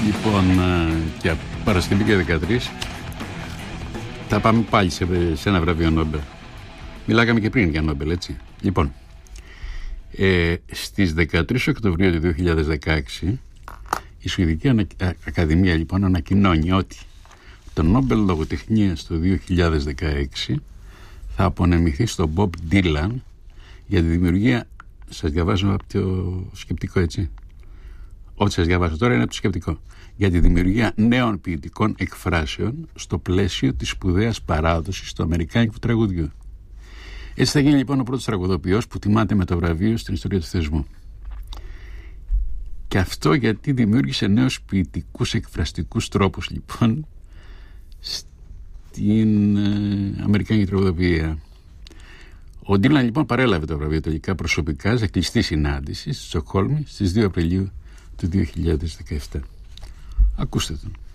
Λοιπόν, και Παρασκευή και 13 θα πάμε πάλι σε ένα βραβείο Νόμπελ. Μιλάγαμε και πριν για Νόμπελ, έτσι. Λοιπόν, στις 13 Οκτωβρίου του 2016 η Σουηδική Ακαδημία λοιπόν ανακοινώνει ότι το Νόμπελ Λογοτεχνίας το 2016 θα απονεμηθεί στον Bob Dylan για τη δημιουργία, σας διαβάζω από το σκεπτικό, έτσι. Ό,τι σας διαβάζω τώρα είναι από το σκεπτικό. Για τη δημιουργία νέων ποιητικών εκφράσεων στο πλαίσιο της σπουδαίας παράδοσης του αμερικάνικου τραγουδιού. Έτσι θα γίνει λοιπόν ο πρώτος τραγουδοποιός που τιμάται με το βραβείο στην ιστορία του θεσμού. Και αυτό γιατί δημιούργησε νέους ποιητικούς εκφραστικούς τρόπους λοιπόν στην αμερικάνικη τραγουδοποιία. Ο Ντίλαν λοιπόν παρέλαβε το βραβείο τελικά προσωπικά σε κλειστή συνάντηση στη Στοκχόλμη στις 2 Απριλίου του 2017. Ακούστε τον.